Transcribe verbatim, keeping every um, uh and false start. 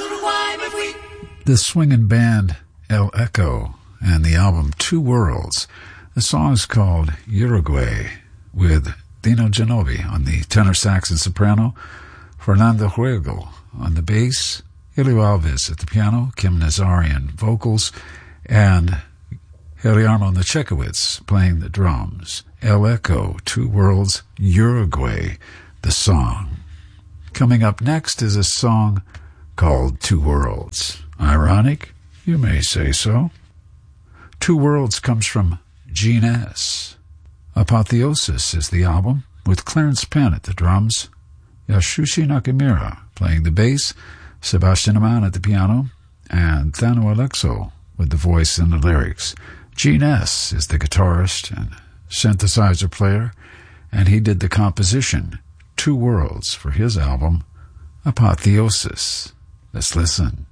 The swinging band El Echo and the album Two Worlds. The song is called Uruguay, with Dino Genovi on the tenor sax and soprano, Fernando Huegel on the bass, Helio Alves at the piano, Kim Nazarian vocals, and Heliarmo Nechekowitz playing the drums. El Echo, Two Worlds, Uruguay, the song. Coming up next is a song called Two Worlds. Ironic? You may say so. Two Worlds comes from Gene S. Apotheosis is the album, with Clarence Penn at the drums, Yasushi Nakamura playing the bass, Sebastian Amann at the piano, and Thano Alexo with the voice and the lyrics. Gene S. is the guitarist and synthesizer player, and he did the composition Two Worlds for his album Apotheosis. Let's listen.